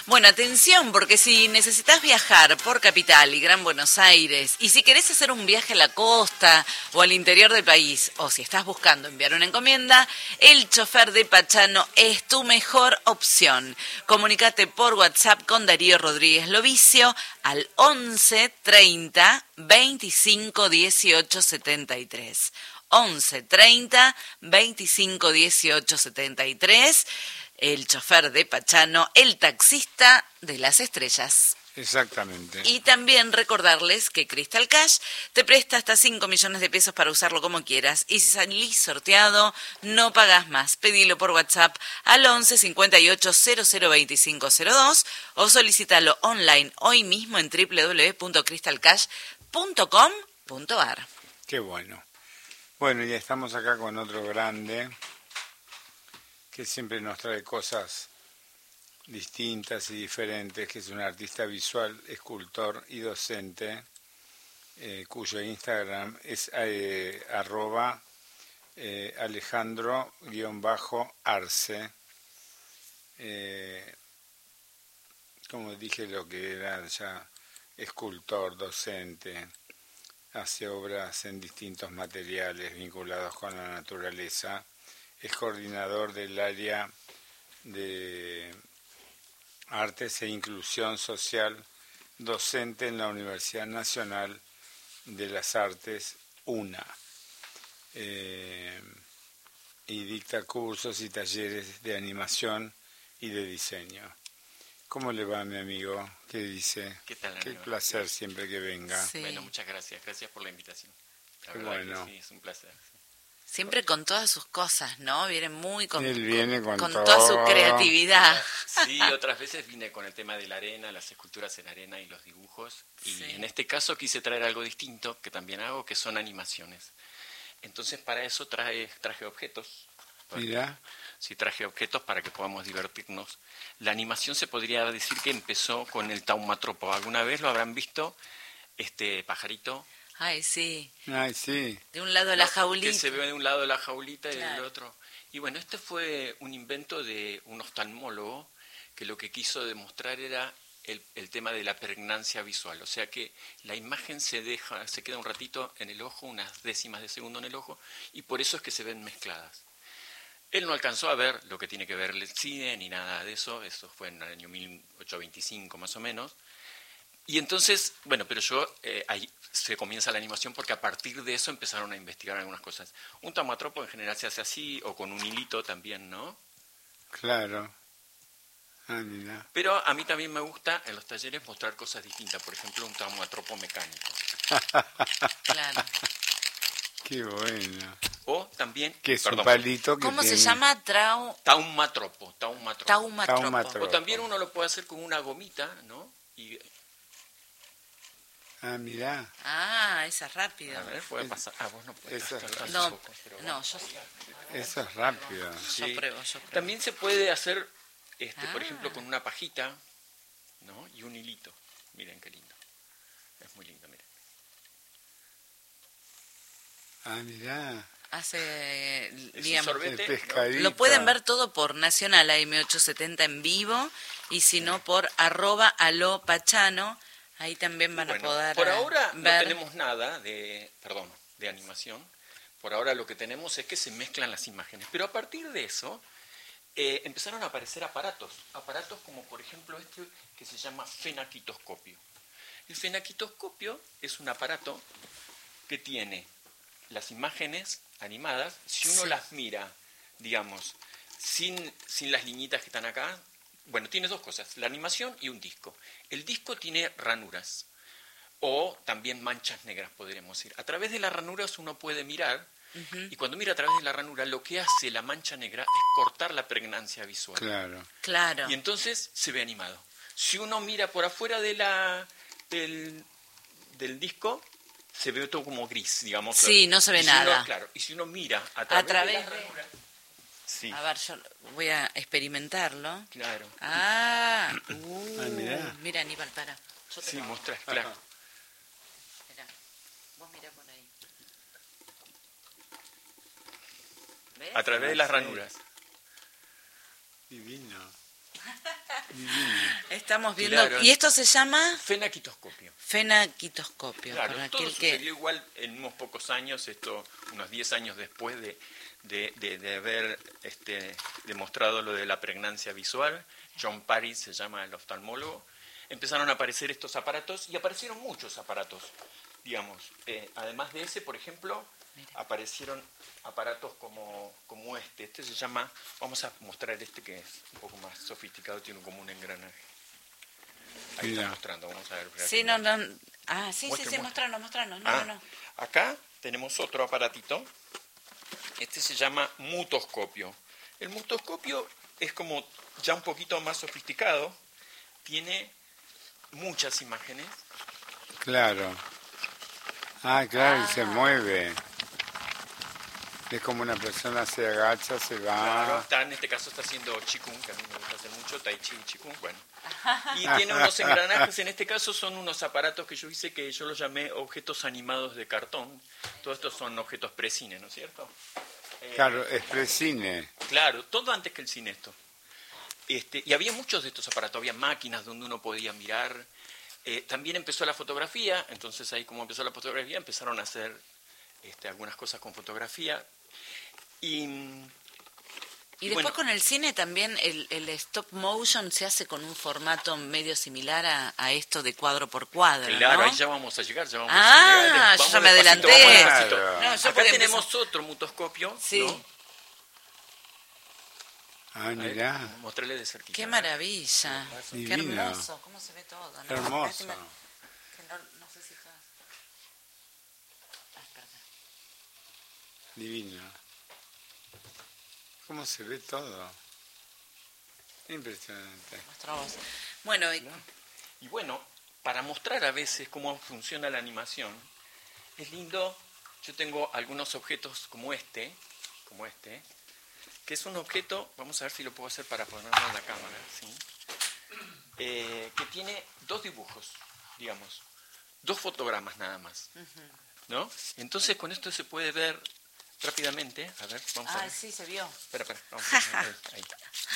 Bueno, atención, porque si necesitas viajar por Capital y Gran Buenos Aires, y si querés hacer un viaje a la costa o al interior del país, o si estás buscando enviar una encomienda, el chofer de Pachano es tu mejor opción. Comunicate por WhatsApp con Darío Rodríguez Lovicio al 11 30 25 18 73. 11 30 25 18 73. El chofer de Pachano, el taxista de las estrellas. Exactamente. Y también recordarles que Crystal Cash te presta hasta 5 millones de pesos para usarlo como quieras. Y si salís sorteado, no pagás más. Pedilo por WhatsApp al 11 58 00 25 02 o solicítalo online hoy mismo en www.crystalcash.com.ar. Qué bueno. Bueno, ya estamos acá con otro grande que siempre nos trae cosas distintas y diferentes, que es un artista visual, escultor y docente, cuyo Instagram es @Alejandro_Arce. Como dije, lo que era ya escultor, docente, hace obras en distintos materiales vinculados con la naturaleza. Es coordinador del área de Artes e Inclusión Social, docente en la Universidad Nacional de las Artes, UNA, y dicta cursos y talleres de animación y de diseño. ¿Cómo le va, mi amigo? ¿Qué dice? ¿Qué tal, Qué amigo? placer siempre que venga. Sí. Bueno, muchas gracias. Gracias por la invitación. La Qué verdad bueno. que sí, es un placer. Siempre con todas sus cosas, ¿no? Viene muy con, Él viene con toda todo. su creatividad. Sí, otras veces vine con el tema de la arena, las esculturas en arena y los dibujos. Y Sí. en este caso quise traer algo distinto, que también hago, que son animaciones. Entonces para eso traje objetos. Mira, Sí, traje objetos para que podamos divertirnos. La animación se podría decir que empezó con el taumatropo. ¿Alguna vez lo habrán visto? Este pajarito. Ay, sí. ay, sí. De un lado la ¿No? jaulita. Que se ve de un lado la jaulita y del Claro. otro. Y bueno, este fue un invento de un oftalmólogo que lo que quiso demostrar era el tema de la pregnancia visual. O sea que la imagen se queda un ratito en el ojo, unas décimas de segundo en el ojo, y por eso es que se ven mezcladas. Él no alcanzó a ver lo que tiene que ver el cine ni nada de eso. Eso fue en el año 1825 más o menos. Y entonces, bueno, pero ahí se comienza la animación porque a partir de eso empezaron a investigar algunas cosas. Un taumatropo en general se hace así, o con un hilito también, ¿no? Claro. Ah, mira. Pero a mí también me gusta en los talleres mostrar cosas distintas. Por ejemplo, un taumatropo mecánico. Claro. Qué bueno. O también... Que es un perdón, palito que ¿Cómo se tiene- llama? Taumatropo. Taumatropo. O también uno lo puede hacer con una gomita, ¿no? Y, Ah, mira. Ah, esa es rápida. a ver, puede pasar. Ah, vos no puedes. Eso- Alcanzas No, un poco, pero no, yo Eso es rápido. sí. pruebo. También se puede hacer, por Ah. ejemplo, con una pajita, ¿no? Y un hilito. Miren qué lindo. Es muy lindo, miren. Ah, mira. Hace, Es digamos, un sorbete, El ¿no? pescadito. lo pueden ver todo por Nacional AM870 en vivo y si no por @alopachano. Ahí también van Bueno, a poder por ahora no ver. tenemos nada de animación. Por ahora lo que tenemos es que se mezclan las imágenes. Pero a partir de eso empezaron a aparecer aparatos como por ejemplo este que se llama fenaquitoscopio. El fenaquitoscopio es un aparato que tiene las imágenes animadas, si uno Sí. las mira, digamos, sin las liñitas que están acá. Bueno, tiene dos cosas, la animación y un disco. El disco tiene ranuras o también manchas negras, podríamos decir. A través de las ranuras uno puede mirar, y cuando mira a través de la ranura, lo que hace la mancha negra es cortar la pregnancia visual. Claro. Claro. Y entonces se ve animado. Si uno mira por afuera del disco, se ve todo como gris, digamos. Sí, no se ve Y si uno- nada. claro, y si uno mira a través través, de de- la ranura, sí, A ver, yo voy a experimentarlo. claro. mirá. Mira, Aníbal, para. Yo te Sí, lo hago. muestras, claro. Mirá. Vos mirá por ahí. ¿Ves? A través de las Sí. ranuras. Divino. Es estamos viendo. Claro. ¿Y esto se llama? Fenaquitoscopio. Fenaquitoscopio. Claro, para todo aquel sucedió que... igual en unos pocos años, esto unos 10 años después de haber demostrado lo de la pregnancia visual. John Parry se llama el oftalmólogo. Empezaron a aparecer estos aparatos y aparecieron muchos aparatos, digamos. Además de ese, por ejemplo, aparecieron aparatos como este. Este se llama, vamos a mostrar este que es un poco más sofisticado, tiene como un engranaje. Ahí está mostrando, vamos a ver. Sí, no. Ah, sí, Muestre. mostranos. No. Acá tenemos otro aparatito. Este se llama mutoscopio. El mutoscopio es como ya un poquito más sofisticado. Tiene muchas imágenes. Claro. Claro, y se mueve. Es como una persona se agacha, se va. Claro, en este caso está haciendo Qigong, que a mí me gusta hacer mucho, Tai Chi y Qigong, bueno. Y tiene unos engranajes, en este caso son unos aparatos que yo hice que yo los llamé objetos animados de cartón. Todos estos son objetos pre-cine, ¿no es cierto? Claro, es pre-cine. Claro, todo antes que el cine esto. Y había muchos de estos aparatos, había máquinas donde uno podía mirar. También empezó la fotografía, entonces ahí como empezó la fotografía empezaron a hacer algunas cosas con fotografía. Y después bueno, con el cine también el stop motion se hace con un formato medio similar a esto de cuadro por cuadro, claro, ¿no? ahí ya vamos a llegar, yo ya me adelanté. Claro. No, yo acá tenemos otro mutoscopio, sí. ¿No? Mirá. Mostrarle de cerquita. Qué maravilla, Divino. qué hermoso, cómo se ve todo, ¿no? Hermoso. No sé si estás... perdón. Divino. ¿Cómo se ve todo? Impresionante. Muestra vos. Bueno, Y bueno, para mostrar a veces cómo funciona la animación, es lindo, yo tengo algunos objetos como este, que es un objeto, vamos a ver si lo puedo hacer para ponerlo en la cámara, ¿sí? Que tiene dos dibujos, digamos, dos fotogramas nada más, ¿no? Entonces con esto se puede ver rápidamente, a ver, vamos a ver. sí, se vio. Espera, vamos a ver, ahí.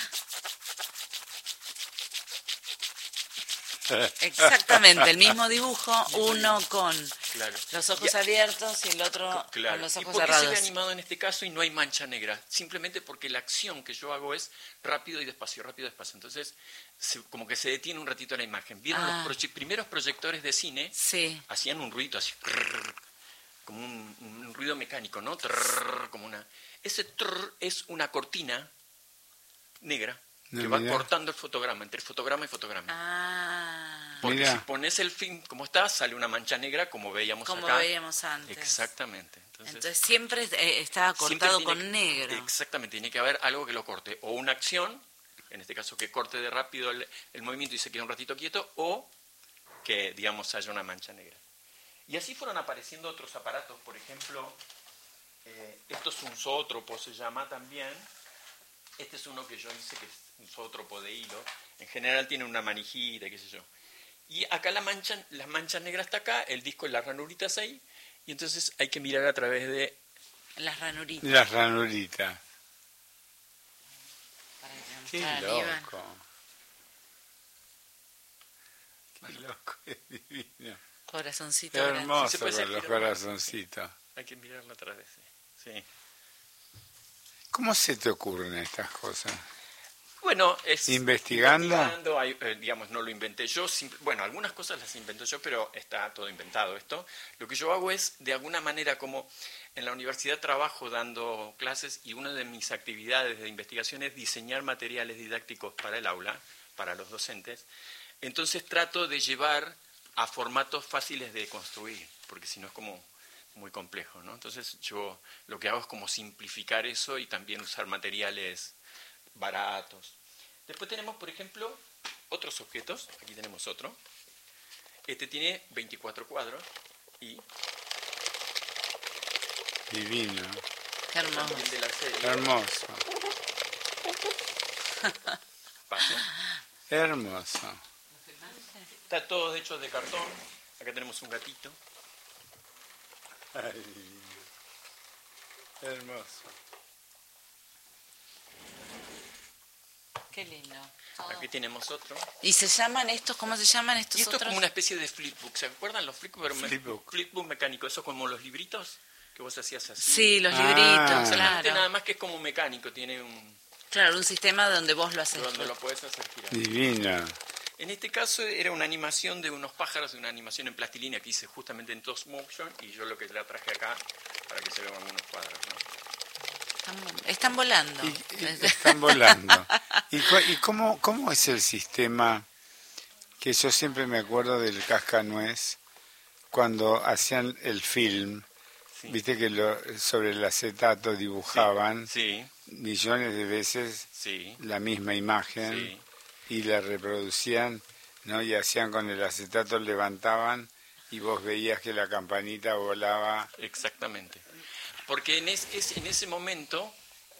Exactamente, el mismo dibujo, uno con Claro. los ojos abiertos y el otro con los ¿Y ojos por qué cerrados. se ve animado en este caso y no hay mancha negra? Simplemente porque la acción que yo hago es rápido y despacio. Entonces, como que se detiene un ratito la imagen. ¿Vieron los primeros proyectores de cine? Sí. Hacían un ruido así, como un ruido mecánico, ¿no? Como una... Ese es una cortina negra que va cortando el fotograma, entre fotograma y fotograma. Porque si pones el film como está, sale una mancha negra como veíamos acá. Como veíamos antes. Exactamente. Entonces siempre está cortado con negro. Exactamente, tiene que haber algo que lo corte. O una acción, en este caso que corte de rápido el movimiento y se quede un ratito quieto, o que, digamos, haya una mancha negra. Y así fueron apareciendo otros aparatos, por ejemplo, esto es un zoótropo, se llama también. Este es uno que yo hice, que es un zoótropo de hilo. En general tiene una manijita, qué sé yo. Y acá las manchas negras está acá, el disco y las ranuritas ahí, y entonces hay que mirar a través de... Las ranuritas. Las ranuritas. Qué loco. Qué loco, es divino. Corazoncito. Qué hermoso con los corazoncitos. Hay que mirarlo a través, sí. ¿Cómo se te ocurren estas cosas? Bueno, es investigando digamos, no lo inventé yo. Bueno, algunas cosas las invento yo, pero está todo inventado esto. Lo que yo hago es, de alguna manera, como en la universidad trabajo dando clases y una de mis actividades de investigación es diseñar materiales didácticos para el aula, para los docentes. Entonces trato de llevar a formatos fáciles de construir, porque si no es como muy complejo, ¿no? Entonces yo lo que hago es como simplificar eso y también usar materiales baratos. Después tenemos, por ejemplo, otros objetos. Aquí tenemos otro. Este tiene 24 cuadros y... Divino. Qué hermoso. De la serie. Hermoso. Pasa. Hermoso. Está todo hecho de cartón. Acá tenemos un gatito. Ay, hermoso. Qué lindo. Aquí tenemos otro. ¿Y se llaman estos, cómo se llaman estos Y esto otros? es como una especie de flipbook. ¿Se acuerdan los flipbook? Flipbook. Flipbook mecánico, eso como los libritos que vos hacías así. Sí, los Ah. libritos, Exactamente, claro. nada más que es como mecánico, tiene un... Claro, un sistema donde vos lo haces. donde lo puedes hacer girar. Divina. En este caso era una animación de unos pájaros, una animación en plastilina que hice justamente en Toast Motion, y yo lo que la traje acá para que se vean algunos cuadros, ¿no? Están volando. Y están volando. ¿Y cómo es el sistema? Que yo siempre me acuerdo del Cascanuez, cuando hacían el film, Sí. viste que sobre el acetato dibujaban Sí, millones de veces sí, la misma imagen sí. y la reproducían, ¿no? Y hacían con el acetato, levantaban y vos veías que la campanita volaba. Exactamente. Porque en ese momento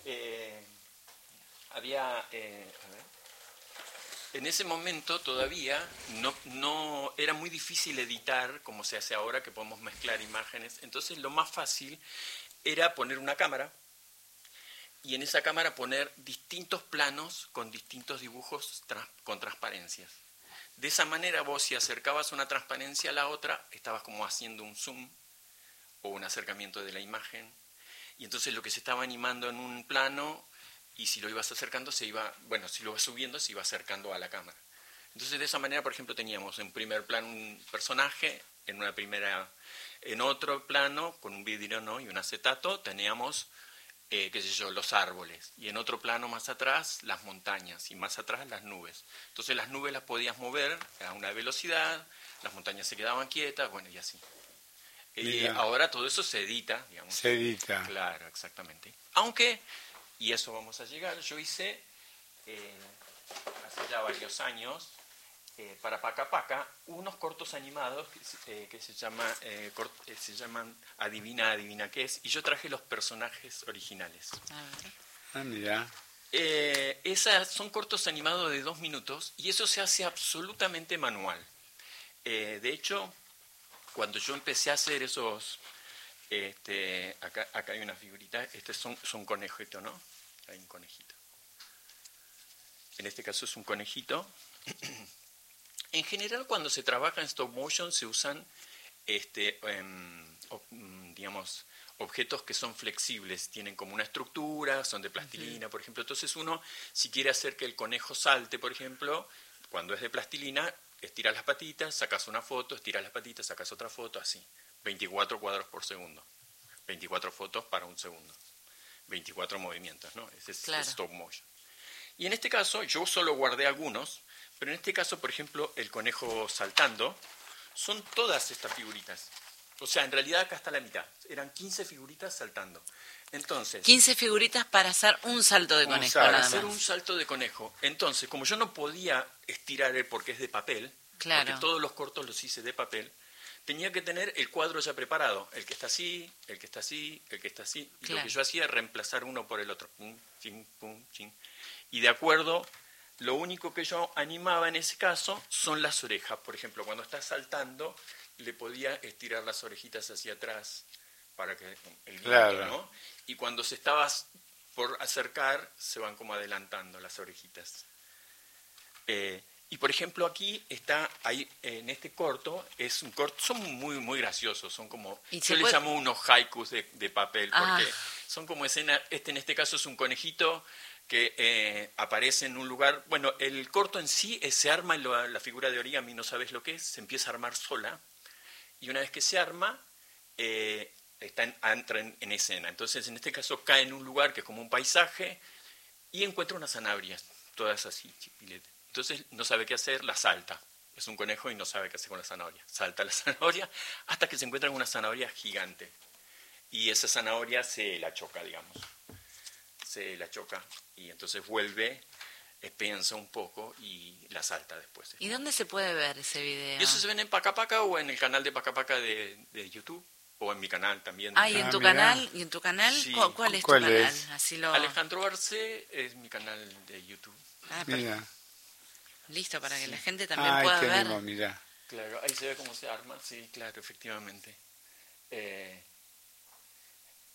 había... a ver. En ese momento todavía no era muy difícil editar como se hace ahora, que podemos mezclar imágenes. Entonces lo más fácil era poner una cámara y en esa cámara poner distintos planos con distintos dibujos con transparencias. De esa manera vos, si acercabas una transparencia a la otra, estabas como haciendo un zoom o un acercamiento de la imagen. Y entonces lo que se estaba animando en un plano, y si lo ibas acercando, si lo ibas subiendo, se iba acercando a la cámara. Entonces de esa manera, por ejemplo, teníamos en primer plano un personaje, en otro plano, con un vidrio, ¿no?, y un acetato, teníamos los árboles, y en otro plano más atrás las montañas, y más atrás las nubes. Entonces las nubes las podías mover a una velocidad, las montañas se quedaban quietas, bueno, y así. Y ahora todo eso se edita, digamos. Se edita. Claro, exactamente. Aunque, y eso vamos a llegar, yo hice hace ya varios años, para Paca Paca, unos cortos animados que se llaman Adivina qué es, y yo traje los personajes originales. Ah, mira. Son cortos animados de 2 minutos, y eso se hace absolutamente manual. De hecho, cuando yo empecé a hacer esos, acá hay una figurita, son conejitos, ¿no? Hay un conejito. En este caso es un conejito. En general, cuando se trabaja en stop motion, se usan, digamos, objetos que son flexibles, tienen como una estructura, son de plastilina, por ejemplo. Entonces uno, si quiere hacer que el conejo salte, por ejemplo, cuando es de plastilina, estiras las patitas, sacas una foto, estiras las patitas, sacas otra foto, así. 24 cuadros por segundo. 24 fotos para un segundo. 24 movimientos, ¿no? Ese es Claro. stop motion. Y en este caso, yo solo guardé algunos, pero en este caso, por ejemplo, el conejo saltando, son todas estas figuritas. O sea, en realidad acá está la mitad. Eran 15 figuritas saltando. Entonces, 15 figuritas para hacer un salto de Un conejo, salto. para nada hacer más. un salto de conejo. Entonces, como yo no podía estirar porque es de papel, Claro. porque todos los cortos los hice de papel, tenía que tener el cuadro ya preparado. El que está así, el que está así, el que está así. Y Claro. lo que yo hacía era reemplazar uno por el otro. Pum, chin, pum, chin. Y de acuerdo, lo único que yo animaba en ese caso son las orejas. Por ejemplo, cuando está saltando, le podía estirar las orejitas hacia atrás para que el viento, Claro. ¿no? Y cuando se estaba por acercar, se van como adelantando las orejitas. Y por ejemplo aquí está, ahí en este corto, es un corto, son muy muy graciosos, son como, ¿Y yo se les puede- llamo unos haikus de papel, porque Ah. son como escena, en este caso es un conejito que aparece en un lugar, bueno, el corto en sí se arma, la figura de origami, no sabes lo que es, se empieza a armar sola, y una vez que se arma, entra en escena. Entonces, en este caso, cae en un lugar que es como un paisaje y encuentra unas zanahorias, todas así, chipilete. Entonces, no sabe qué hacer, la salta. Es un conejo y no sabe qué hacer con la zanahoria. Salta la zanahoria hasta que se encuentra con una zanahoria gigante. Y esa zanahoria se la choca, digamos. Se la choca y entonces vuelve, piensa un poco y la salta después. ¿Y dónde se puede ver ese video? Y eso se ve en Paca Paca o en el canal de Paca Paca de YouTube, o en mi canal también. Ah, ¿y en tu mira. canal? ¿Y en tu canal? Sí. ¿Cuál es ¿Cuál tu canal? es? Así lo... Alejandro Arce es mi canal de YouTube. Ah, Mira. listo, para que la gente también Ahí pueda tenemos, ver. mira. Claro, ahí se ve cómo se arma, sí, claro, efectivamente.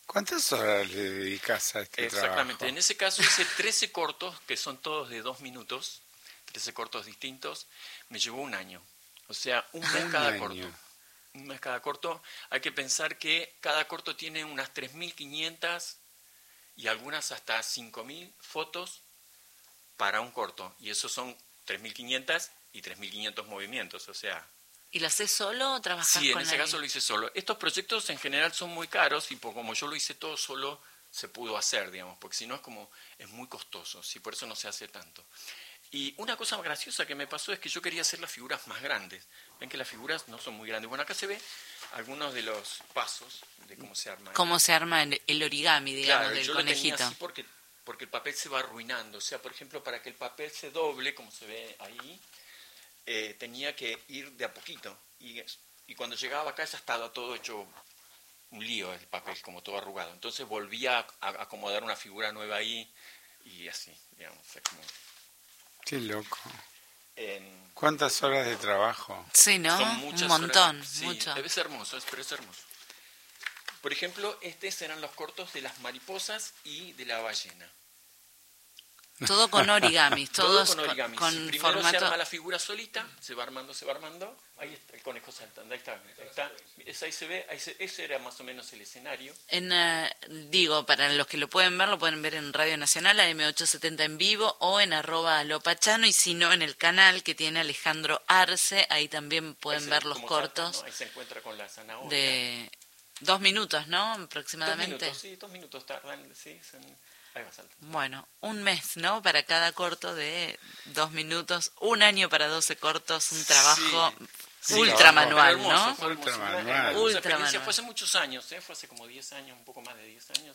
¿Cuántas horas le dedicas a este Exactamente. trabajo? En ese caso hice 13 cortos, que son todos de 2 minutos, 13 cortos distintos. Me llevó un año. O sea, un mes Un cada año. corto. Un mes cada corto. Hay que pensar que cada corto tiene unas 3.500 y algunas hasta 5.000 fotos para un corto. Y esos son 3.500 y 3.500 movimientos. O sea, ¿Y lo haces solo o trabajas sí, en con ese alguien? caso lo hice solo. Estos proyectos en general son muy caros y como yo lo hice todo solo, se pudo hacer, digamos, porque si no es muy costoso, ¿sí? Por eso no se hace tanto. Y una cosa graciosa que me pasó es que yo quería hacer las figuras más grandes. Ven que las figuras no son muy grandes. Bueno, acá se ve algunos de los pasos de cómo se arma. ¿Cómo se arma el origami, digamos, Claro, del yo lo tenía conejito? así porque el papel se va arruinando. O sea, por ejemplo, para que el papel se doble, como se ve ahí, tenía que ir de a poquito. Y cuando llegaba acá ya estaba todo hecho un lío el papel, como todo arrugado. Entonces volvía a acomodar una figura nueva ahí y así, digamos. O sea, como Qué loco. en- ¿Cuántas horas de trabajo? Sí, ¿no? son Un muchas montón, horas. Sí, mucho. es hermoso, pero es hermoso. Por ejemplo, estos eran los cortos de las mariposas y de la ballena. Todo con origamis, Todo todos con origami. con Primero se formato... arma la figura solita, se va armando, se va armando. Ahí está el conejo saltando, ahí está. Ahí se ve, ese era más o menos el escenario. Digo, para los que lo pueden ver en Radio Nacional, AM870 en vivo, o en @lopachano, y si no, en el canal que tiene Alejandro Arce, ahí también pueden Ahí se ver ve los cómo cortos salta, ¿no? Ahí se encuentra con la zanahoria. de 2 minutos, ¿no? 2 Aproximadamente. minutos, sí, 2 minutos tardan, sí, ahí va saltando. Bueno, un mes, ¿no? Para cada corto de 2 minutos, un año para 12 cortos, un trabajo Sí, ultra trabajo. manual, Pero hermoso, ¿no? fue hermoso. Ultra Una manual. hermosa Ultra experiencia. manual. Fue hace muchos años, fue hace como 10 años, un poco más de 10 años.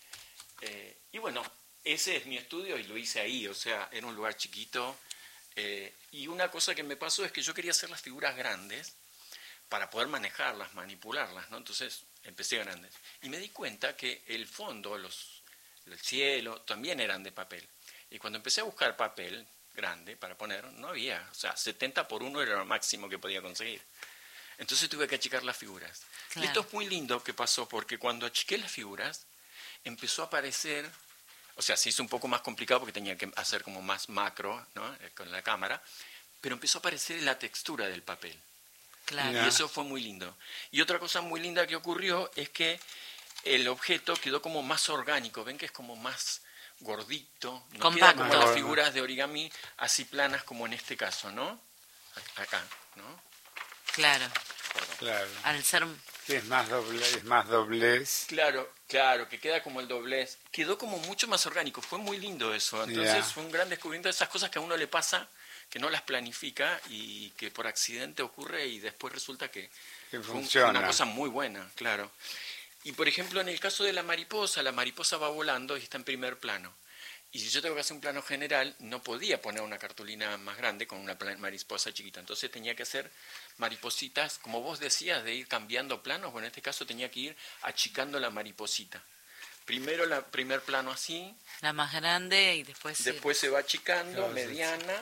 Y bueno, ese es mi estudio y lo hice ahí, o sea, era un lugar chiquito. Y una cosa que me pasó es que yo quería hacer las figuras grandes para poder manejarlas, manipularlas, ¿no? Entonces empecé grandes. Y me di cuenta que el fondo, el cielo, también eran de papel. Y cuando empecé a buscar papel grande para poner, no había. O sea, 70x1 era lo máximo que podía conseguir. Entonces tuve que achicar las figuras. Claro. Y esto es muy lindo que pasó, porque cuando achiqué las figuras, empezó a aparecer, o sea, se hizo un poco más complicado porque tenía que hacer como más macro, ¿no? Con la cámara, pero empezó a aparecer la textura del papel. Claro. Mira. Y eso fue muy lindo. Y otra cosa muy linda que ocurrió es que el objeto quedó como más orgánico. Ven que es como más gordito. No Compacto. queda como las Más figuras de origami así planas como en este caso, ¿no? Acá, ¿no? Claro. Perdón. Claro. Al ser... Que es más doblez. Claro, que queda como el doblez. Quedó como mucho más orgánico. Fue muy lindo eso. Entonces Ya. fue un gran descubrimiento de esas cosas que a uno le pasa, que no las planifica y que por accidente ocurre y después resulta que Que fue funciona. una cosa muy buena, claro. Y por ejemplo, en el caso de la mariposa va volando y está en primer plano. Y si yo tengo que hacer un plano general, no podía poner una cartulina más grande con una mariposa chiquita. Entonces tenía que hacer maripositas, como vos decías, de ir cambiando planos. Bueno, en este caso tenía que ir achicando la mariposita. Primero el primer plano así, La más grande y después... después se va achicando, Claro, sí, mediana,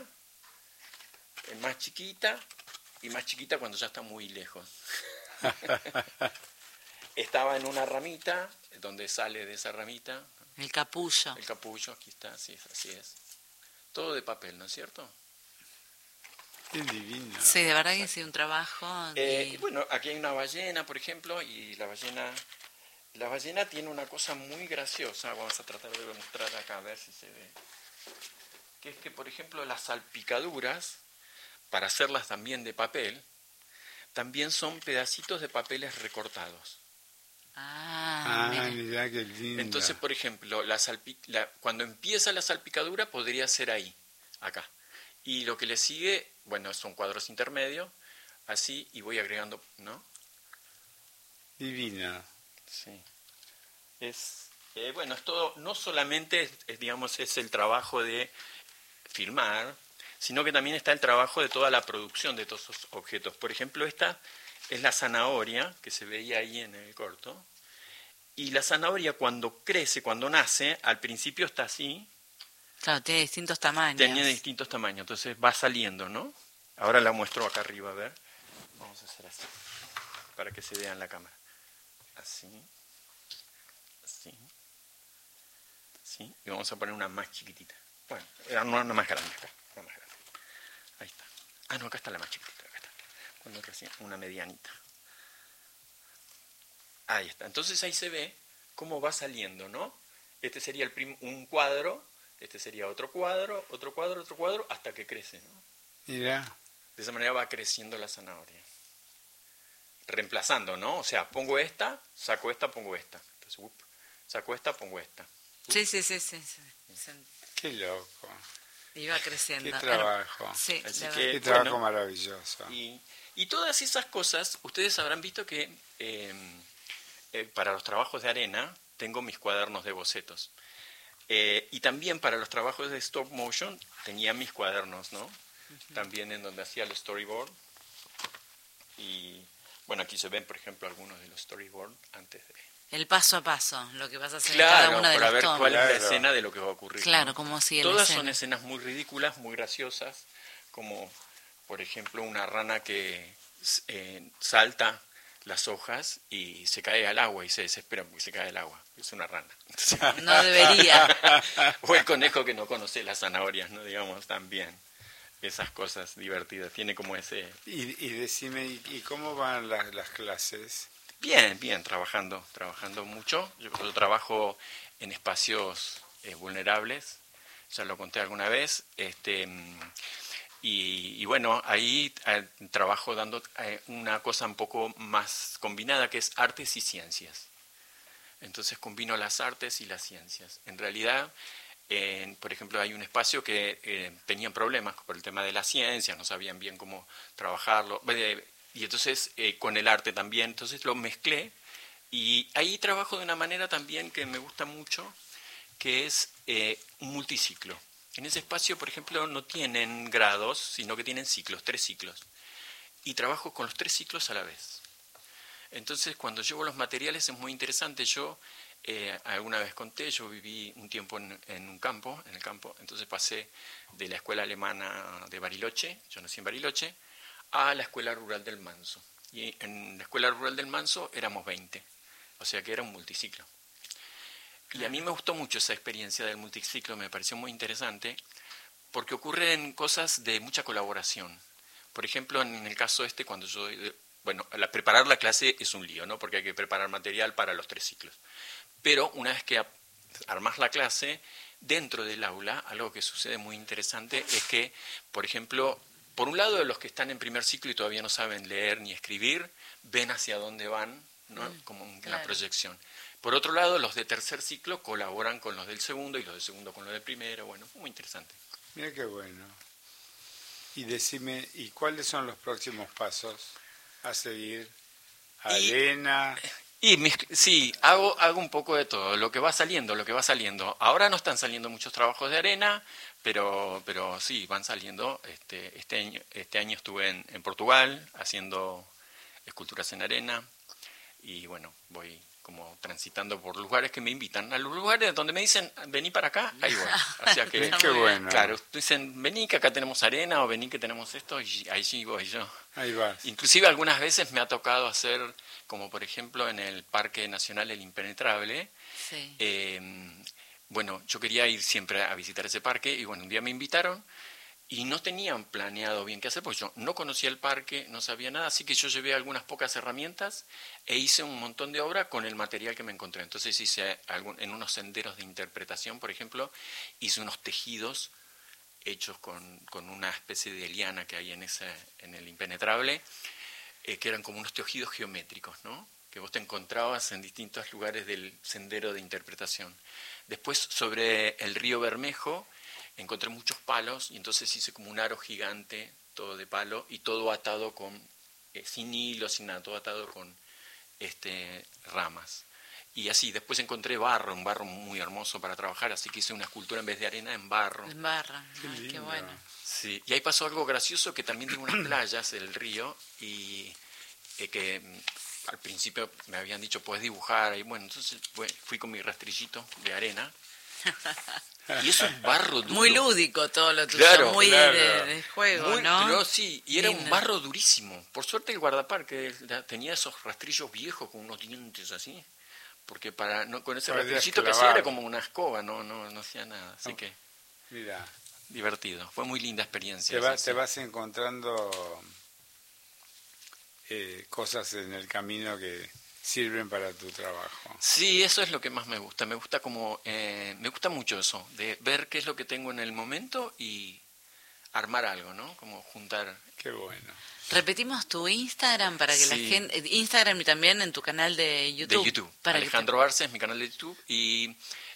más chiquita y más chiquita cuando ya está muy lejos. Estaba en una ramita, donde sale de esa ramita, El capullo. el capullo, aquí está, sí, así es. Todo de papel, ¿no es cierto? Qué divino. Sí, de verdad que sí, un trabajo. Y bueno, aquí hay una ballena, por ejemplo, y la ballena tiene una cosa muy graciosa, vamos a tratar de mostrar acá, a ver si se ve, que es que, por ejemplo, las salpicaduras, para hacerlas también de papel, también son pedacitos de papeles recortados. Ah, Ah, mira. mirá qué lindo. Entonces, por ejemplo, cuando empieza la salpicadura podría ser ahí, acá. Y lo que le sigue, bueno, son cuadros intermedios, así, y voy agregando, ¿no? Divino. Sí. Bueno, es todo, no solamente digamos, es el trabajo de filmar, sino que también está el trabajo de toda la producción de todos esos objetos. Por ejemplo, esta es la zanahoria que se veía ahí en el corto. Y la zanahoria cuando crece, cuando nace, al principio está así, Claro, tiene distintos tamaños. tiene distintos tamaños, entonces va saliendo, ¿no? Ahora la muestro acá arriba, a ver. Vamos a hacer así, para que se vea en la cámara. Así. ¿sí? Y vamos a poner una más chiquitita. Bueno, una más grande acá. Una más grande. Ahí está. Ah, no, acá está la más chiquitita. Acá está. Cuando recién, una medianita. Ahí está. Entonces ahí se ve cómo va saliendo, ¿no? Este sería un cuadro, este sería otro cuadro, otro cuadro, otro cuadro, hasta que crece, ¿no? Mira. De esa manera va creciendo la zanahoria. Reemplazando, ¿no? O sea, pongo esta, saco esta, pongo esta. Entonces, saco esta, pongo esta. Sí. Qué loco. Iba creciendo. Qué trabajo. Sí, qué trabajo maravilloso. Y todas esas cosas, ustedes habrán visto que para los trabajos de arena tengo mis cuadernos de bocetos. Y también para los trabajos de stop motion tenía mis cuadernos, ¿no? También en donde hacía el storyboard. Y bueno, aquí se ven, por ejemplo, algunos de los storyboard antes de... El paso a paso, lo que vas a hacer en Claro, cada una de para las ver tomas. cuál es la escena de lo que va a ocurrir. Claro, ¿no? cómo sigue la Todas escena. son escenas muy ridículas, muy graciosas, como por ejemplo una rana que salta las hojas y se cae al agua y se desespera porque se cae al agua. Es una rana. No debería. O el conejo que no conoce las zanahorias, ¿no? Digamos, también. Esas cosas divertidas. Tiene como ese... Y decime, ¿y cómo van las clases? Bien, trabajando mucho. Yo trabajo en espacios vulnerables, ya lo conté alguna vez, y bueno, ahí trabajo dando una cosa un poco más combinada, que es artes y ciencias. Entonces combino las artes y las ciencias. En realidad, por ejemplo, hay un espacio que tenían problemas por el tema de la ciencia, no sabían bien cómo trabajarlo, y entonces con el arte también, entonces lo mezclé, y ahí trabajo de una manera también que me gusta mucho, que es un multiciclo. En ese espacio, por ejemplo, no tienen grados, sino que tienen ciclos, 3 ciclos, y trabajo con los 3 ciclos a la vez. Entonces, cuando llevo los materiales es muy interesante. Yo alguna vez conté, yo viví un tiempo en el campo, entonces pasé de la escuela alemana de Bariloche, yo nací en Bariloche, a la escuela rural del Manso. Y en la escuela rural del Manso éramos 20, o sea que era un multiciclo. Y a mí me gustó mucho esa experiencia del multiciclo, me pareció muy interesante, porque ocurren cosas de mucha colaboración. Por ejemplo, en el caso cuando yo... Bueno, preparar la clase es un lío, ¿no? Porque hay que preparar material para los 3 ciclos. Pero una vez que armas la clase, dentro del aula, algo que sucede muy interesante es que, por ejemplo, por un lado, los que están en primer ciclo y todavía no saben leer ni escribir, ven hacia dónde van, ¿no? Como en la proyección. Por otro lado, los de tercer ciclo colaboran con los del segundo y los del segundo con los del primero. Bueno, muy interesante. Mira qué bueno. Y decime, ¿y cuáles son los próximos pasos a seguir? Arena... Sí, hago un poco de todo, lo que va saliendo. Ahora no están saliendo muchos trabajos de arena, pero sí, van saliendo. Este año estuve en Portugal haciendo esculturas en arena y bueno, voy como transitando por lugares que me invitan. A los lugares donde me dicen, vení para acá, ahí voy. O sea que, qué bueno. Claro, dicen, vení que acá tenemos arena o vení que tenemos esto y ahí sí voy yo. Ahí vas. Inclusive algunas veces me ha tocado hacer, como por ejemplo en el Parque Nacional El Impenetrable. Sí. Bueno, yo quería ir siempre a visitar ese parque y bueno, un día me invitaron y no tenían planeado bien qué hacer, porque yo no conocía el parque, no sabía nada, así que yo llevé algunas pocas herramientas e hice un montón de obra con el material que me encontré. Entonces hice en unos senderos de interpretación, por ejemplo, hice unos tejidos hechos con una especie de liana que hay en el Impenetrable, que eran como unos tejidos geométricos, ¿no? Que vos te encontrabas en distintos lugares del sendero de interpretación. Después, sobre el río Bermejo, encontré muchos palos y entonces hice como un aro gigante, todo de palo, y todo atado sin hilo, sin nada, todo atado con ramas. Y así, después encontré un barro muy hermoso para trabajar, así que hice una escultura en vez de arena en barro. En barro, ay, qué bueno. Sí, y ahí pasó algo gracioso, que también tiene unas playas, el río, y que al principio me habían dicho, puedes dibujar, y bueno, entonces fui con mi rastrillito de arena. Y es un barro duro. Muy lúdico todo lo tuyo, claro, muy de juego, ¿no? Pero sí, y era un barro durísimo. Por suerte el guardaparque tenía esos rastrillos viejos con unos dientes así, porque con ese Podrías rastrillo que hacía era como una escoba, no hacía nada, así que mira, divertido, fue muy linda experiencia. te vas encontrando cosas en el camino que sirven para tu trabajo. Sí, eso es lo que más me gusta me gusta mucho eso, de ver qué es lo que tengo en el momento y armar algo, ¿no? Como juntar. Qué bueno. Repetimos tu Instagram para que la gente... Instagram y también en tu canal de YouTube. De YouTube. Para Alejandro Arce es mi canal de YouTube y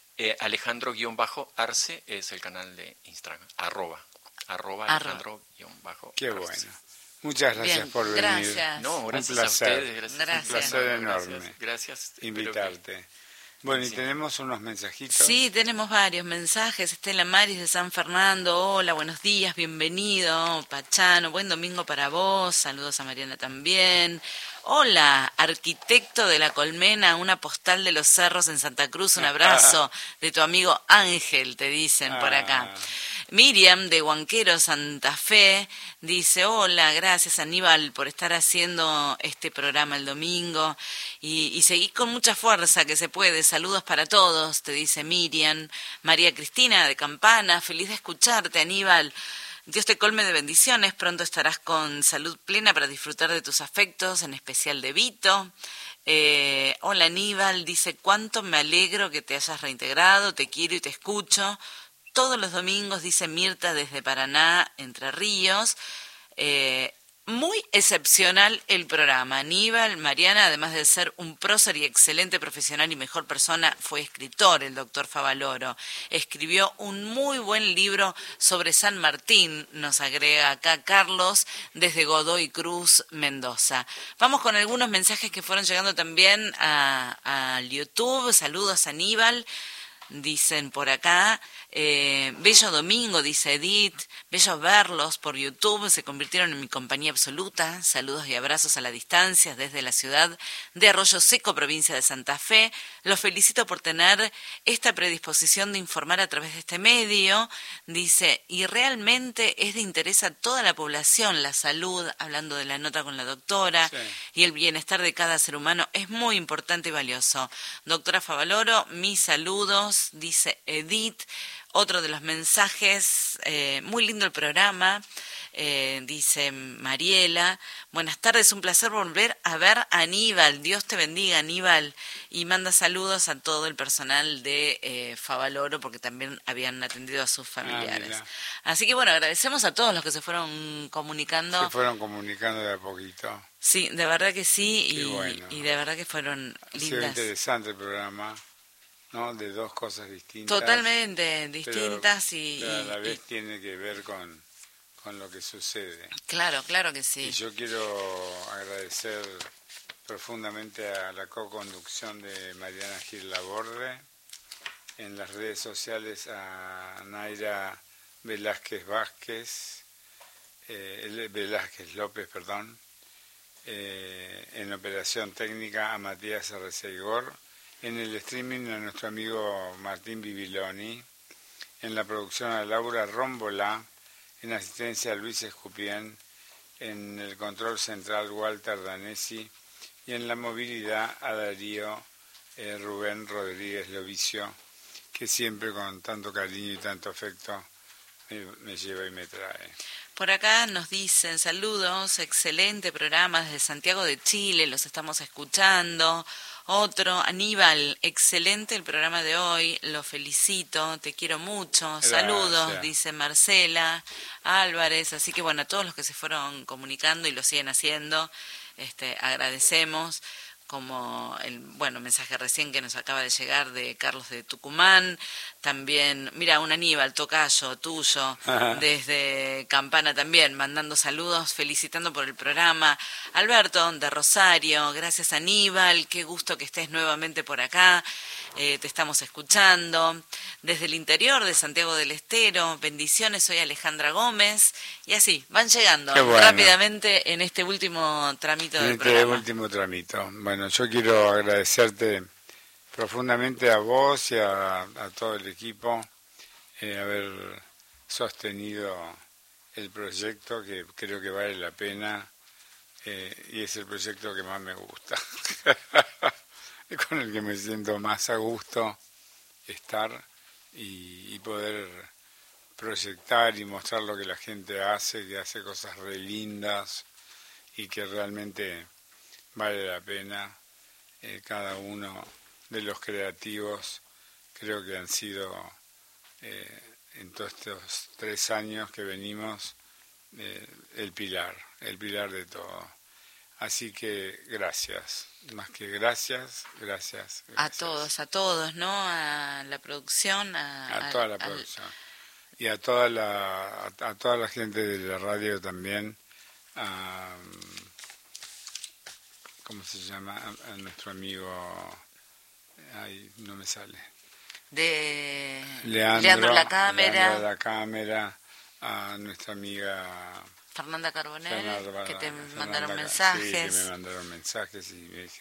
Alejandro-Arce es el canal de Instagram. Arroba Alejandro-Arce. Qué bueno. Muchas gracias por venir. Gracias. No, gracias un placer. a ustedes. Un placer enorme. Gracias. Invitarte. Bueno, y tenemos unos mensajitos. Sí, tenemos varios mensajes. Estela Maris de San Fernando. Hola, buenos días, bienvenido. Pachano, buen domingo para vos. Saludos a Mariana también. Hola, arquitecto de la Colmena, una postal de los cerros en Santa Cruz. Un abrazo de tu amigo Ángel, te dicen por acá. Miriam de Huanquero, Santa Fe, dice, hola, gracias Aníbal por estar haciendo este programa el domingo y seguir con mucha fuerza que se puede. Saludos para todos, te dice Miriam. María Cristina de Campana, feliz de escucharte Aníbal. Dios te colme de bendiciones, pronto estarás con salud plena para disfrutar de tus afectos, en especial de Vito. Hola Aníbal, dice, cuánto me alegro que te hayas reintegrado, te quiero y te escucho. Todos los domingos, dice Mirta desde Paraná, Entre Ríos. Muy excepcional el programa. Aníbal, Mariana, además de ser un prócer y excelente profesional y mejor persona, fue escritor, el doctor Favaloro. Escribió un muy buen libro sobre San Martín, nos agrega acá Carlos, desde Godoy Cruz, Mendoza. Vamos con algunos mensajes que fueron llegando también a YouTube. Saludos, Aníbal. Dicen por acá, bello domingo, dice Edith, bello verlos por YouTube, se convirtieron en mi compañía absoluta, saludos y abrazos a la distancia desde la ciudad de Arroyo Seco, provincia de Santa Fe, los felicito por tener esta predisposición de informar a través de este medio, dice, y realmente es de interés a toda la población, la salud, hablando de la nota con la doctora, sí, y el bienestar de cada ser humano es muy importante y valioso. Doctora Favaloro, mis saludos, dice Edith. Otro de los mensajes, muy lindo el programa, dice Mariela, buenas tardes, un placer volver a ver a Aníbal, Dios te bendiga Aníbal, y manda saludos a todo el personal de Favaloro, porque también habían atendido a sus familiares. Así que bueno, agradecemos a todos los que se fueron comunicando. Se fueron comunicando de a poquito. Sí, de verdad que sí, bueno. Y de verdad que fueron lindas. Ha sido interesante el programa. ¿No? De dos cosas distintas. Totalmente distintas pero a la vez tiene que ver con lo que sucede. Claro, claro que sí. Y yo quiero agradecer profundamente a la co-conducción de Mariana Gil Laborde, en las redes sociales a Naira Velázquez López, en operación técnica a Matías Arreceigor, en el streaming a nuestro amigo Martín Bibiloni, en la producción a Laura Rómbola, en asistencia a Luis Escupien, en el control central Walter Danesi y en la movilidad a Darío Rubén Rodríguez Lovicio, que siempre con tanto cariño y tanto afecto me lleva y me trae. Por acá nos dicen saludos, excelente programa desde Santiago de Chile, los estamos escuchando. Otro, Aníbal, excelente el programa de hoy, lo felicito, te quiero mucho, Gracias. Saludos, dice Marcela Álvarez, así que bueno, a todos los que se fueron comunicando y lo siguen haciendo, agradecemos, como el mensaje recién que nos acaba de llegar de Carlos de Tucumán, también, mira, un Aníbal, tocayo, tuyo, desde Campana también, mandando saludos, felicitando por el programa. Alberto, de Rosario, gracias Aníbal, qué gusto que estés nuevamente por acá, te estamos escuchando. Desde el interior de Santiago del Estero, bendiciones, soy Alejandra Gómez, y así, van llegando rápidamente en este último tramito del programa. En este último tramito. Bueno, yo quiero agradecerte profundamente a vos y a todo el equipo haber sostenido el proyecto, que creo que vale la pena y es el proyecto que más me gusta. con el que me siento más a gusto estar y poder proyectar y mostrar lo que la gente hace, que hace cosas re lindas y que realmente vale la pena. Cada uno de los creativos creo que han sido, en todos estos 3 años que venimos, el pilar de todo. Así que gracias, más que gracias. A todos, ¿no? A la producción, a toda la producción. Y a toda la gente de la radio también, ¿cómo se llama? A nuestro amigo, ay, no me sale. De Leandro La Cámara, a nuestra amiga Fernanda Carbonell, que te Fernanda, mandaron mensajes. Sí, que me mandaron mensajes y